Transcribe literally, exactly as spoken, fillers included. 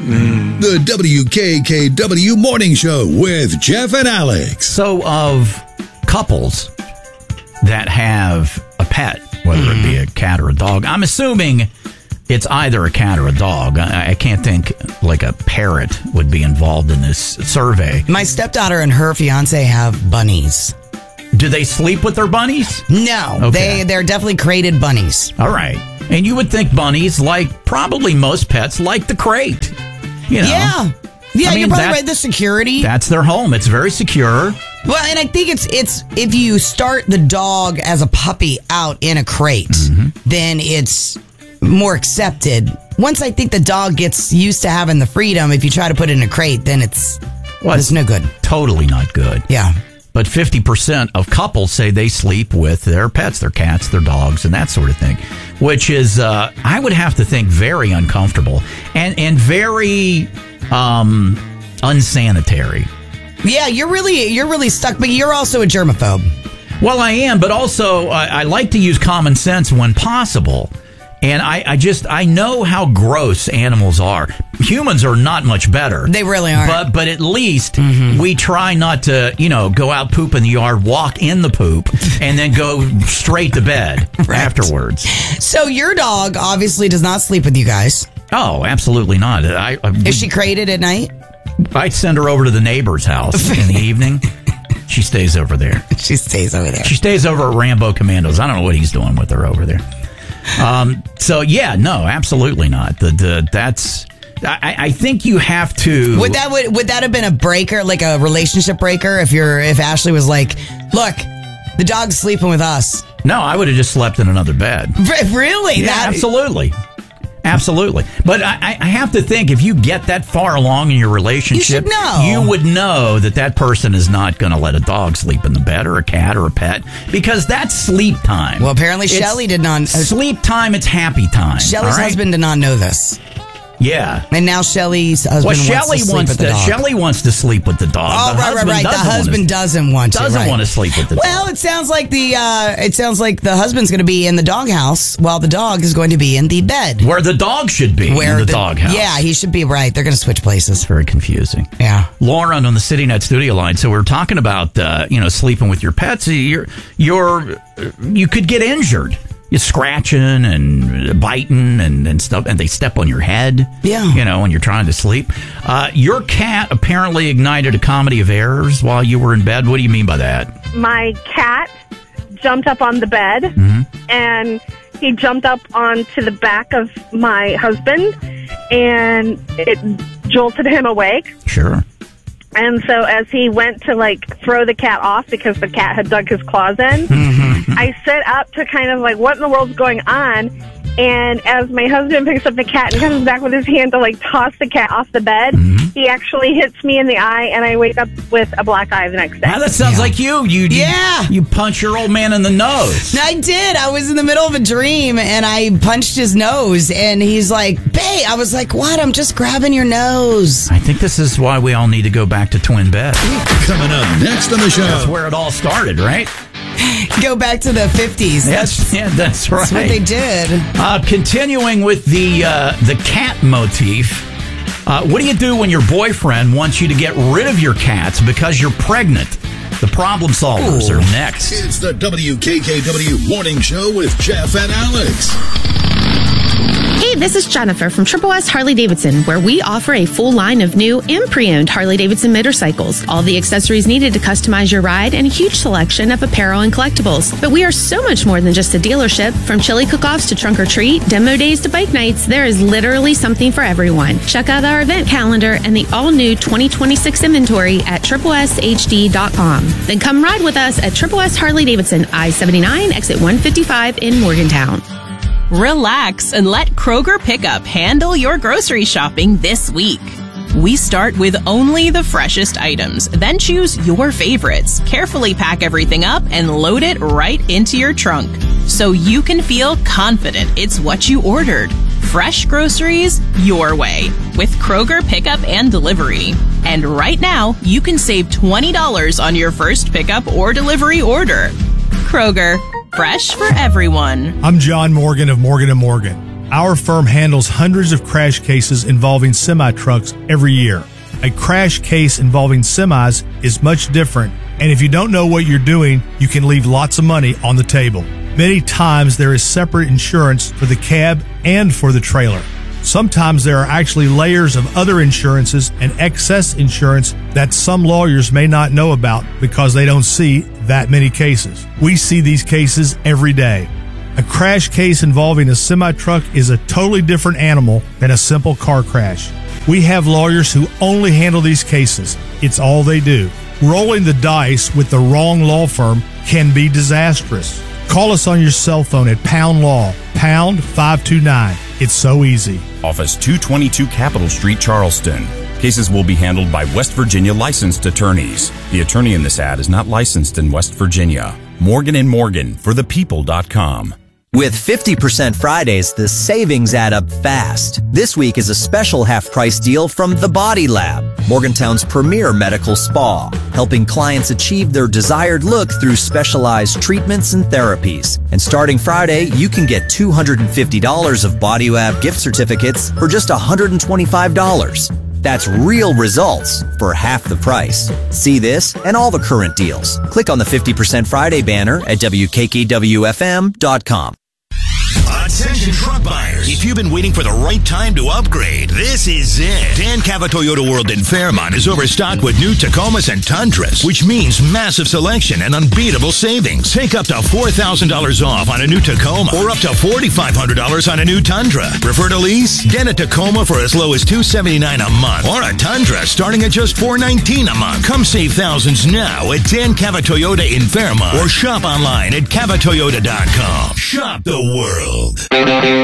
Mm. The W K K W Morning Show with Jeff and Alex. So, of couples that have a pet, whether mm. it be a cat or a dog, I'm assuming it's either a cat or a dog. I, I can't think like a parrot would be involved in this survey. My stepdaughter and her fiance have bunnies. Do they sleep with their bunnies? No, Okay. they, they're definitely crated bunnies. All right. And you would think bunnies, like probably most pets, like the crate. You know? Yeah. Yeah, I mean, you're probably that- right. The security. That's their home. It's very secure. Well, and I think it's it's if you start the dog as a puppy out in a crate, Mm-hmm. then it's more accepted. Once I think the dog gets used to having the freedom, if you try to put it in a crate, then it's Well, it's no good. Totally not good. Yeah. But fifty percent of couples say they sleep with their pets, their cats, their dogs, and that sort of thing, which is, uh, I would have to think, very uncomfortable and, and very um, unsanitary. Yeah, you're really you're really stuck, but you're also a germaphobe. Well, I am, but also I, I like to use common sense when possible. And I, I just, I know how gross animals are. Humans are not much better. They really aren't. But, but at least mm-hmm. we try not to, you know, go out poop in the yard, walk in the poop, and then go straight to bed right. afterwards. So your dog obviously does not sleep with you guys. Oh, absolutely not. I, I, Is she crated at night? I'd send her over to the neighbor's house in the evening. She stays over there. She stays over there. She stays over at Rambo Commandos. I don't know what he's doing with her over there. Um, so yeah, no, absolutely not. The, the that's, I, I think you have to. Would that would, would that have been a breaker, like a relationship breaker? If you're, if Ashley was like, look, the dog's sleeping with us. No, I would have just slept in another bed. Really? Yeah, that, absolutely. Absolutely. But I, I have to think, if you get that far along in your relationship, you should know. You would know that that person is not going to let a dog sleep in the bed, or a cat, or a pet, because that's sleep time. Well, apparently It's Shelley did not. Uh, sleep time, it's happy time. Shelley's all right? husband did not know this. Yeah. And now Shelley's husband Well, wants Shelley to sleep wants with the to. dog. Shelley wants to sleep with the dog. Oh, the right, right, right. The husband want to, doesn't want to. doesn't right. want to sleep with the well, dog. it sounds like the uh, it sounds like the husband's going to be in the doghouse while the dog is going to be in the bed. Where the dog should be, Where in the, the doghouse. Yeah, he should be right. They're going to switch places. It's very confusing. Yeah. Lauren on the CityNet studio line. So we're talking about uh, you know, sleeping with your pets. You're you're you could get injured. You're scratching and biting and, and stuff, and they step on your head. Yeah. You know, when you're trying to sleep. Uh, your cat apparently ignited a comedy of errors while you were in bed. What do you mean by that? My cat jumped up on the bed, Mm-hmm. and he jumped up onto the back of my husband, and it jolted him awake. Sure. And so as he went to, like, throw the cat off because the cat had dug his claws in, Mm-hmm. I sit up to kind of, like, what in the world's going on? And as my husband picks up the cat and comes back with his hand to, like, toss the cat off the bed, Mm-hmm. he actually hits me in the eye, and I wake up with a black eye the next day. Now that sounds Yeah. like you. You, you. Yeah. You punch your old man in the nose. I did. I was in the middle of a dream and I punched his nose and he's like, "Babe," I was like, "What? I'm just grabbing your nose." I think this is why we all need to go back to twin bed. Coming up next on the show. That's where it all started, right? Go back to the fifties. That's, yeah, that's right. That's what they did. Uh, continuing with the uh, the cat motif, uh, what do you do when your boyfriend wants you to get rid of your cats because you're pregnant? The problem solvers Ooh. are next. It's the W K K W Morning Show with Jeff and Alex. Hey, this is Jennifer from Triple S Harley Davidson, where we offer a full line of new and pre-owned Harley Davidson motorcycles, all the accessories needed to customize your ride, and a huge selection of apparel and collectibles. But we are so much more than just a dealership. From chili cook-offs to trunk or treat, demo days to bike nights, there is literally something for everyone. Check out our event calendar and the all-new twenty twenty-six inventory at triple S H D dot com. Then come ride with us at Triple S Harley Davidson, I seventy-nine, exit one fifty-five in Morgantown. Relax and let Kroger Pickup handle your grocery shopping this week. We start with only the freshest items, then choose your favorites, carefully pack everything up, and load it right into your trunk so you can feel confident it's what you ordered. Fresh groceries your way with Kroger Pickup and Delivery. And right now, you can save twenty dollars on your first pickup or delivery order. Kroger, fresh for everyone. I'm John Morgan of Morgan and Morgan. Our firm handles hundreds of crash cases involving semi-trucks every year. A crash case involving semis is much different, and if you don't know what you're doing, you can leave lots of money on the table. Many times there is separate insurance for the cab and for the trailer. Sometimes there are actually layers of other insurances and excess insurance that some lawyers may not know about because they don't see that many cases. We see these cases every day. A crash case involving a semi-truck is a totally different animal than a simple car crash. We have lawyers who only handle these cases. It's all they do. Rolling the dice with the wrong law firm can be disastrous. Call us on your cell phone at Pound Law, pound five two nine. It's so easy. Office two twenty-two Capitol Street, Charleston. Cases will be handled by West Virginia licensed attorneys. The attorney in this ad is not licensed in West Virginia. Morgan and Morgan for the people dot com. With fifty percent Fridays, the savings add up fast. This week is a special half-price deal from The Body Lab, Morgantown's premier medical spa, helping clients achieve their desired look through specialized treatments and therapies. And starting Friday, you can get two hundred fifty dollars of Body Lab gift certificates for just one hundred twenty-five dollars. That's real results for half the price. See this and all the current deals. Click on the fifty percent Friday banner at W K K W F M dot com. Attention truck buyers. If you've been waiting for the right time to upgrade, this is it. Dan Cava Toyota World in Fairmont is overstocked with new Tacomas and Tundras, which means massive selection and unbeatable savings. Take up to four thousand dollars off on a new Tacoma or up to four thousand five hundred dollars on a new Tundra. Prefer to lease? Get a Tacoma for as low as two hundred seventy-nine dollars a month or a Tundra starting at just four hundred nineteen dollars a month. Come save thousands now at Dan Cava Toyota in Fairmont or shop online at cava toyota dot com. Shop the world.